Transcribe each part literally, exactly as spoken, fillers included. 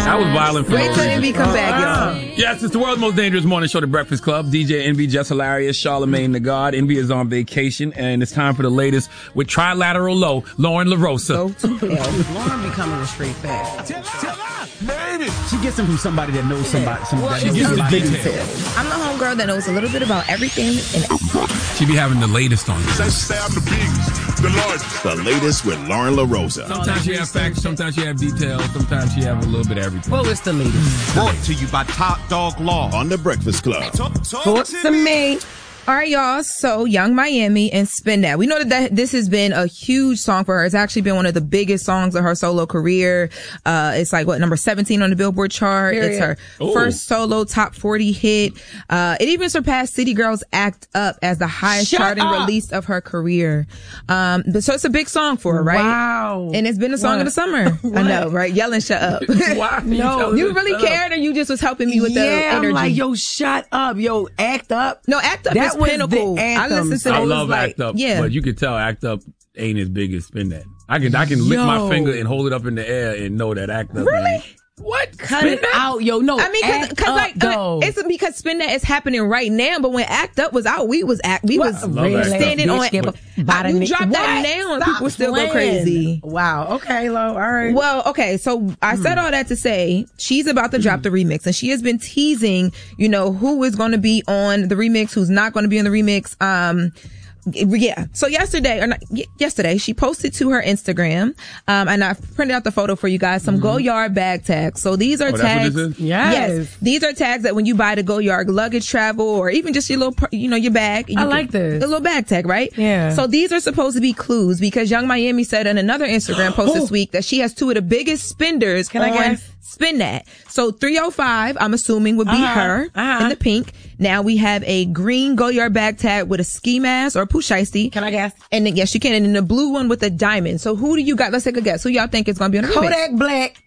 That was violent for Wait no till reason. Envy come back, y'all. Yes, it's the world's most dangerous morning show, The Breakfast Club. D J Envy, Jess Hilarious, Charlamagne the God. Envy is on vacation, and it's time for the latest with Trilateral Low, Lauren LaRosa. Lauren becoming a straight fact. She gets them from somebody that knows somebody. somebody She that gets knows the somebody. details. I'm the homegirl that knows a little bit about everything and everybody. She be having the latest on you. The latest with Lauren LaRosa. Sometimes you have facts, sometimes you have details, sometimes you have a little bit of everything. Well, it's the latest. Brought to you by Top Dog Law on The Breakfast Club. Talk to me. All right, y'all. So, Young Miami and Spin That. We know that, that this has been a huge song for her. It's actually been one of the biggest songs of her solo career. Uh, it's like, what, number seventeen on the Billboard chart. Period. It's her Ooh. first solo top forty hit. Uh, it even surpassed City Girls Act Up as the highest Shut charting up. release of her career. Um, but so it's a big song for her, right? Wow. And it's been the song What? of the summer. I know, right? Yelling, shut up. Why? No, You really cared, or you just was helping me with the yeah, energy? I'm like, yo, shut up. Yo, act up. No, Act Up That is was pinnacle. the I anthem. listened to I it. It was love like, Act Up, yeah. but you can tell Act Up ain't as big as Spin That. I can I can lick my Yo. finger and hold it up in the air and know that Act Up. Really? ain't- What? Cut Spin it That? out, yo. No, I mean, cause, act cause up, like, though. uh, it's because Spin That is happening right now, but when Act Up was out, we was act, we What? was love Act Up. standing Bitch, on, give a body you nick- drop that What? now and Stop people still go playing. crazy. Wow. Okay, Lo. All right. Well, okay, so I said all that to say she's about to drop the remix, and she has been teasing, you know, who is going to be on the remix, who's not going to be on the remix. Um, yeah. So yesterday, or not, y- yesterday, she posted to her Instagram, um, and I printed out the photo for you guys, some Goyard bag tags. So these are Oh, that's tags. what this is? Yes. These are tags that when you buy the Goyard luggage travel, or even just your little, per- you know, your bag. You I can- like this. A little bag tag, right? Yeah. So these are supposed to be clues, because Young Miami said in another Instagram post this Oh. week that she has two of the biggest spenders Can I on guess? Spin That. So three oh five, I'm assuming, would be Uh-huh. her Uh-huh. in the pink. Now we have a green Goyard bag tag with a ski mask or a pusheisty. Can I guess? And then, yes, you can. And then the blue one with a diamond. So who do you got? Let's take a guess. Who y'all think is going to be on the remix? Kodak Black.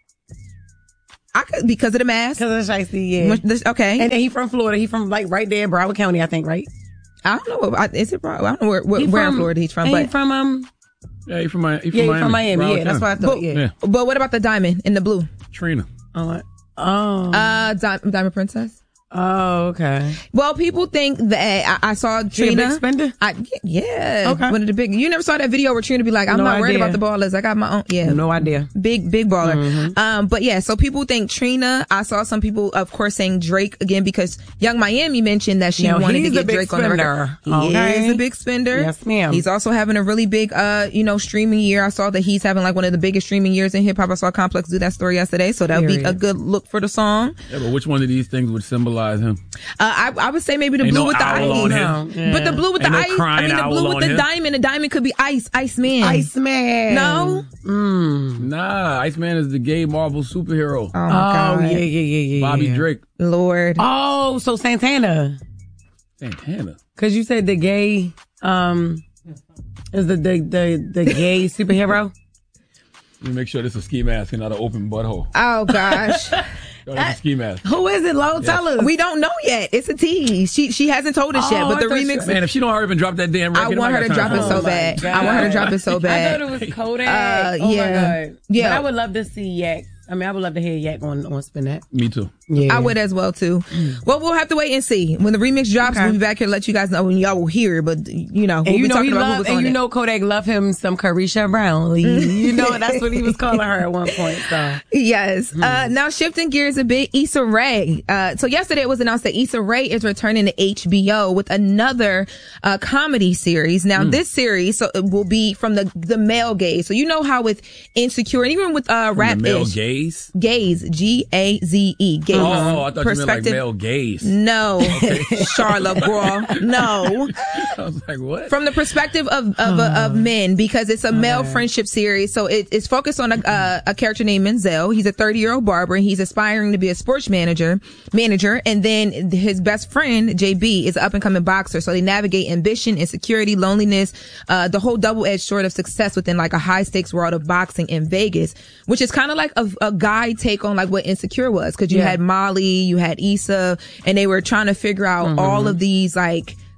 I could, because of the mask. Because of Shiesty, yeah. Much- this- Okay. And then he from Florida. He from like right there in Broward County, I think, right? I don't know. I- Is it? I don't know where, where, He where in from- Florida he's from, He but from um. Yeah, he from, Mi- he from Yeah, he Miami. from Miami. Broward Yeah, that's what I County. thought. Yeah. Yeah. but what about the diamond in the blue? Trina. Oh. what? Oh. Uh, Di- Diamond Princess. Oh. Okay. Well, people think that I, I saw She a Trina. big spender? I, yeah. Okay. One of the big. You never saw that video where Trina be like, "I'm No not worried idea. about the ballers. I got my own." Yeah. No idea. Big, big baller. Mm-hmm. Um, but yeah, so people think Trina. I saw some people, of course, saying Drake again, because Young Miami mentioned that she Now, wanted to he's get a big Drake on the record. spender. He Okay. is a big spender. Yes, ma'am. He's also having a really big, uh, you know, streaming year. I saw that he's having like one of the biggest streaming years in hip hop. I saw Complex do that story yesterday, so that would be Period. a good look for the song. Yeah, but which one of these things would symbolize him? Uh, I, I would say maybe the Ain't blue no with the owl ice. on No. him. But the blue with Ain't the no ice, I crying mean the owl blue with on the him. diamond, the diamond could be Ice, Iceman. Iceman. No? Mm. Nah, Iceman is the gay Marvel superhero. Oh, my Oh, God. yeah, yeah, yeah, yeah. Bobby yeah. Drake. Lord. Oh, so Santana. Santana. Cause you said the gay, um, is the, the, the, the gay superhero? Let me make sure this is a ski mask and not an open butthole. Oh, gosh. Oh, that's a ski mask. Who is it, Lo? Tell us. We don't know yet. It's a tease. She she hasn't told us Oh, yet, but I the thought she- remix. Man, if she don't hurry up and drop that damn I record, want her to got drop time it for so her. bad. God. I want her to drop it so I bad. thought it was Kodak. Uh, oh yeah. my God. Yeah. But I would love to see Yak. I mean, I would love to hear Yak on, on Spin That. Me too. Yeah. I would as well too. Well, we'll have to wait and see. When the remix drops, Okay. we'll be back here to let you guys know when y'all will hear it. But you know, And we'll you be know talking he about who love, was and on you it. know Kodak love him some Carisha Brownlee. You know that's what he was calling her at one point. So Yes. Hmm. Uh, now shifting gears a bit, Issa Rae. Uh, so yesterday it was announced that Issa Rae is returning to H B O with another, uh, comedy series. Now Hmm. this series so it will be from the, the male gaze. So you know how with Insecure and even with, uh, From Rap the male Ish. gaze? Gaze. G A Z E. Gaze. Oh, oh, I thought you meant like Perspective. male gaze. No. Charlotte, girl. No. I was like, what? From the perspective of of, uh, of men, because it's a male friendship series, so it, it's focused on a, uh, a character named Menzel. He's a thirty year old barber, and he's aspiring to be a sports manager. Manager, and then his best friend J B is an up and coming boxer. So they navigate ambition, insecurity, loneliness, uh, the whole double edged sword of success within like a high stakes world of boxing in Vegas, which is kind of like a, a guy take on like what Insecure was, because you Yeah. had Molly, you had Issa, and they were trying to figure out all of these like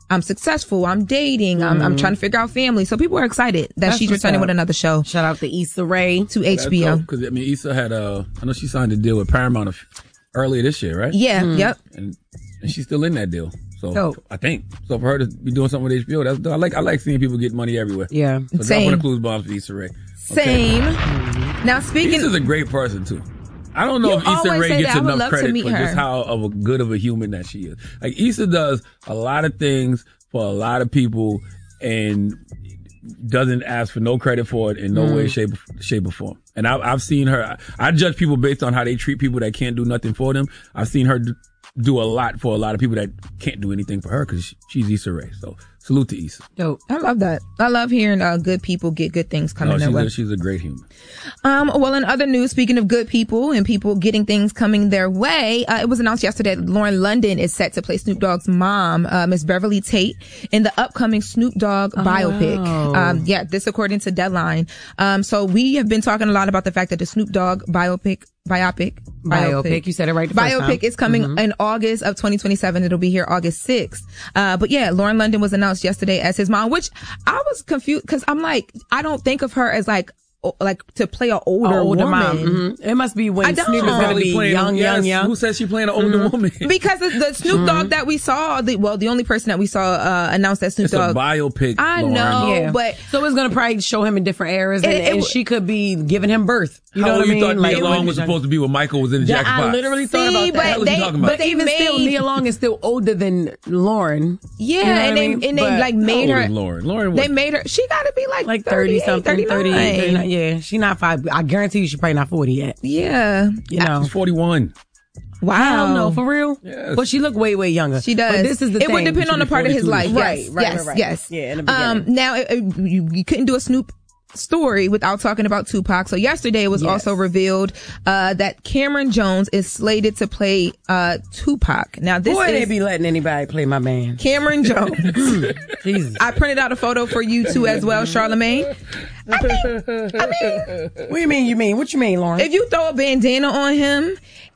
I'm successful. I'm dating. Mm-hmm. I'm, I'm trying to figure out family. So people are excited that That's she's returning with another show. Shout out to Issa Rae to H B O. Because I mean, Issa had a. I know she signed a deal with Paramount earlier this year, right? Yeah. Mm-hmm. Yep. And, and she's still in that deal. So Dope. I think so for her to be doing something with H B O. That's I like. I like seeing people get money everywhere. Yeah. So Same. drop one of Clues bombs for Issa Rae. Okay. Same. Mm-hmm. Now speaking, Issa's a great person too. I don't know You if Issa always Rae say gets that. I would enough love to credit meet for her. just how of a good of a human that she is. Like Issa does a lot of things for a lot of people and doesn't ask for no credit for it in no mm. way, shape, shape or form. And I, I've seen her. I, I judge people based on how they treat people that can't do nothing for them. I've seen her do, do a lot for a lot of people that can't do anything for her because she, she's Issa Rae. So salute to Issa. Dope. I love that. I love hearing uh, good people get good things coming no, their she's way. A, she's a great human. Um, well, in other news, speaking of good people and people getting things coming their way, uh, it was announced yesterday that Lauren London is set to play Snoop Dogg's mom, uh, Miss Beverly Tate, in the upcoming Snoop Dogg oh. biopic. Um, yeah, this according to Deadline. Um, so we have been talking a lot about the fact that the Snoop Dogg biopic Biopic. Biopic. Biopic. You said it right the first Biopic time. is coming mm-hmm. in August of twenty twenty-seven. It'll be here August sixth. Uh, but yeah, Lauren London was announced yesterday as his mom, which I was confused because I'm like, I don't think of her as like, like to play an older, older woman. Mom. Mm-hmm. It must be when Snoop is going to be playing, young, yes, young, young. Who says she's playing an older mm-hmm. woman? Because the, the Snoop Dogg mm-hmm. that we saw, the, well, the only person that we saw uh, announce that Snoop it's Dogg. It's a biopic. I Lauren. know, yeah. but so it's going to probably show him in different eras, and, it, it, and she could be giving him birth. You How know what I mean? You thought like, Nia Long was supposed to be when Michael was in the yeah, jackpot? I literally thought See, about that. But, they, about? but they even made, still, Nia Long is still older than Lauren. Yeah, you know and they I mean? and they but like made her. Lauren, Lauren, they made her. She got to be like like thirty something, thirty, thirty-nine. Yeah, yeah, she not five. I guarantee you, she's probably not forty yet. Yeah, you know, she's forty-one. Wow. Hell no, for real? Yes. But she look way, way younger. She does. But this is the it thing. would depend on the part of his life. Right, yes, right, yes, right, right. yes. Yeah, in the beginning. Um, now, it, it, you, you couldn't do a Snoop story without talking about Tupac. So yesterday it was yes. also revealed uh that Cameron Jones is slated to play uh Tupac. Now this Boy, is they be letting anybody play my man. Cameron Jones. Jesus. I printed out a photo for you too as well, Charlamagne. I mean, I mean, what do you mean? You mean what you mean, Lauren? if you throw a bandana on him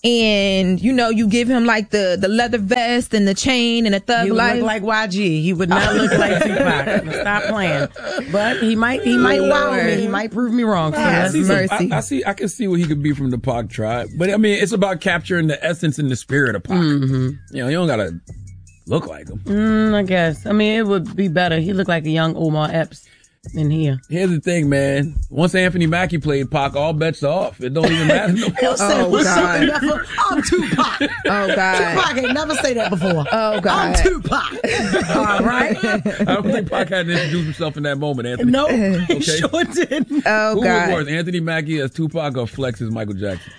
and you know you give him like the the leather vest and the chain and a thug he would life, look like Y G. He would not look like Tupac. Stop playing. But he might. He might wow me. He might prove me wrong. So I that's see, some, mercy. I, I see. I can see what he could be from the Pac tribe, but I mean, it's about capturing the essence and the spirit of Pac. Mm-hmm. You know, you don't gotta look like him. Mm, I guess. I mean, it would be better. He looked like a young Omar Epps in here. Here's the thing, man. Once Anthony Mackie played Pac, all bets are off. It don't even matter no more. Oh, God. Never, I'm Tupac. Oh, God. Tupac ain't never say that before. Oh, God. I'm Tupac. All right. I don't think Pac had to introduce himself in that moment, Anthony. No, okay. he sure did. Oh, Who God. was worse, Anthony Mackie as Tupac or Flex as Michael Jackson?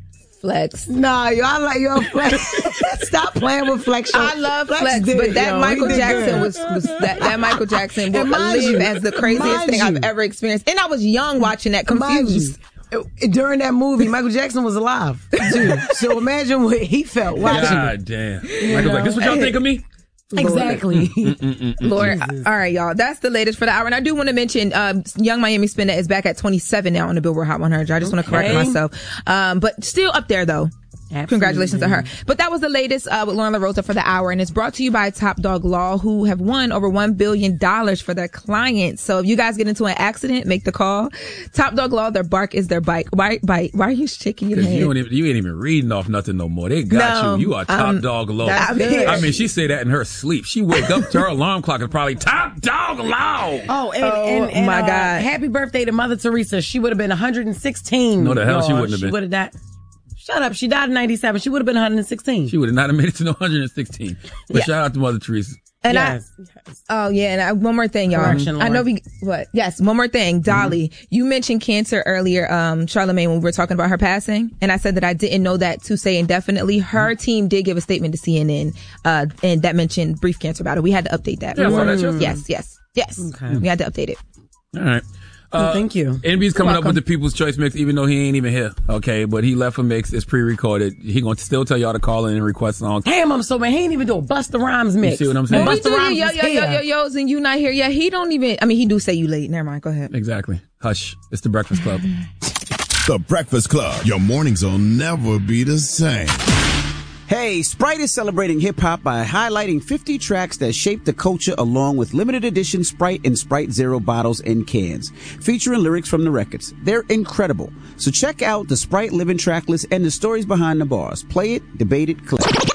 Flex. Nah, y'all like your Flex. Stop playing with Flex. Show. I love Flex, Flex did, but that yo, Michael he did Jackson good. was, was that, that Michael Jackson will live you, as the craziest thing you. I've ever experienced. And I was young watching that, confused. During that movie, Michael Jackson was alive too. So imagine what he felt watching. God damn. Michael's like, this what y'all think of me? Exactly. Lord. All right, y'all. That's the latest for the hour. And I do want to mention, um, Young Miami Spinetta is back at twenty-seven now on the Billboard Hot one hundred. I just want to correct Okay. myself. Um, but still up there though. Absolutely. Congratulations to her. But that was the latest uh, with Lauren LaRosa for the hour, and it's brought to you by Top Dog Law, who have won over one billion dollars for their clients. So if you guys get into an accident, make the call. Top Dog Law, their bark is their bite. Why, bite? Why are you shaking your head? You, don't even, you ain't even reading off nothing no more. They got No, you. You are Top um, Dog Law. that's good. I mean, she say that in her sleep. She wake up to her alarm clock and probably Top Dog Law. Oh, and, Oh, and, and my uh, God. happy birthday to Mother Teresa. She would have been one hundred sixteen. No, the hell she y'all. wouldn't have She been. would have died. Shut up. She died in ninety-seven. She would have been one hundred sixteen. She would have not have made it to no one hundred sixteen. But Yeah. shout out to Mother Teresa. And yes. I, oh yeah, and I, one more thing, y'all. Correction, I know Lauren. we, what? Yes, one more thing. Dolly, you mentioned cancer earlier, um, Charlamagne, when we were talking about her passing. And I said that I didn't know that to say indefinitely. Her team did give a statement to C N N, uh, and that mentioned brief cancer battle. We had to update that. Yeah, I saw that, yeah. Yes, yes, yes. Okay. We had to update it. All right. Uh, Thank you. N B's coming up welcome. with the People's Choice mix, even though he ain't even here. Okay, but he left a mix. It's pre-recorded. He gonna still tell y'all to call in and request songs. Damn, I'm so man. He ain't even do a Busta Rhymes mix. You see what I'm saying? When we Busta do your Rhymes yo, was yo, yo, here. yo, yo's and you not here yet, he don't even, I mean, he do say you late. Never mind. Go ahead. Exactly. Hush. It's the Breakfast Club. The Breakfast Club. Your mornings will never be the same. Hey, Sprite is celebrating hip-hop by highlighting fifty tracks that shaped the culture along with limited edition Sprite and Sprite Zero bottles and cans, featuring lyrics from the records. They're incredible. So check out the Sprite Living track list and the stories behind the bars. Play it, debate it, collect it.